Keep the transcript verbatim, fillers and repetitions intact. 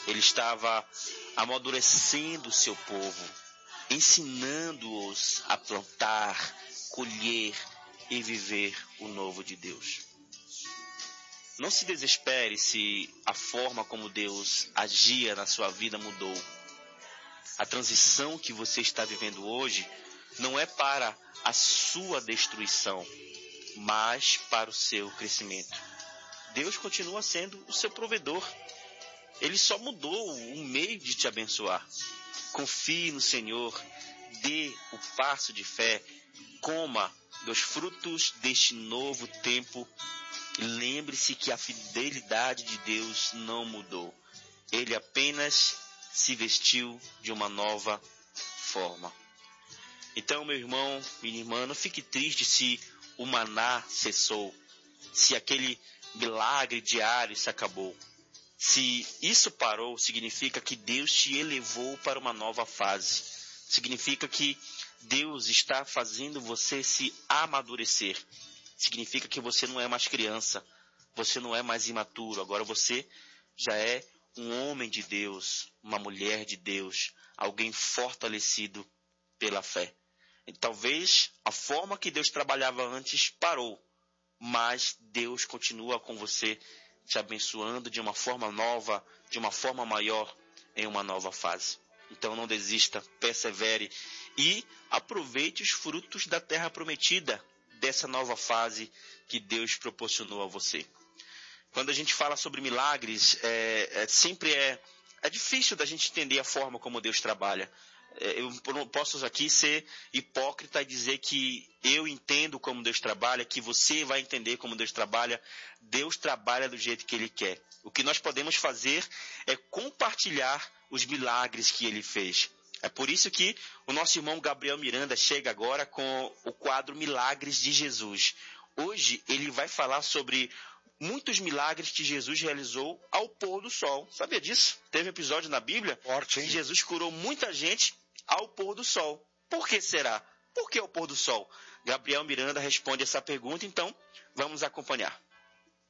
Ele estava amadurecendo o seu povo, ensinando-os a plantar, colher e viver o novo de Deus. Não se desespere se a forma como Deus agia na sua vida mudou. A transição que você está vivendo hoje não é para a sua destruição, mas para o seu crescimento. Deus continua sendo o seu provedor. Ele só mudou o meio de te abençoar. Confie no Senhor, dê o passo de fé, coma dos frutos deste novo tempo. Lembre-se que a fidelidade de Deus não mudou. Ele apenas se vestiu de uma nova forma. Então, meu irmão, minha irmã, não fique triste se o maná cessou, se aquele milagre diário se acabou. Se isso parou, significa que Deus te elevou para uma nova fase. Significa que Deus está fazendo você se amadurecer. Significa que você não é mais criança, você não é mais imaturo. Agora você já é um homem de Deus, uma mulher de Deus, alguém fortalecido pela fé. E talvez a forma que Deus trabalhava antes parou, mas Deus continua com você, te abençoando de uma forma nova, de uma forma maior, em uma nova fase. Então não desista, persevere e aproveite os frutos da terra prometida, dessa nova fase que Deus proporcionou a você. Quando a gente fala sobre milagres, é, é, sempre é, é difícil da gente entender a forma como Deus trabalha. É, eu não posso aqui ser hipócrita e dizer que eu entendo como Deus trabalha, que você vai entender como Deus trabalha. Deus trabalha do jeito que Ele quer. O que nós podemos fazer é compartilhar os milagres que Ele fez. É por isso que o nosso irmão Gabriel Miranda chega agora com o quadro Milagres de Jesus. Hoje ele vai falar sobre muitos milagres que Jesus realizou ao pôr do sol. Sabia disso? Teve um episódio na Bíblia Forte, que Jesus curou muita gente ao pôr do sol. Por que será? Por que ao pôr do sol? Gabriel Miranda responde essa pergunta, então vamos acompanhar.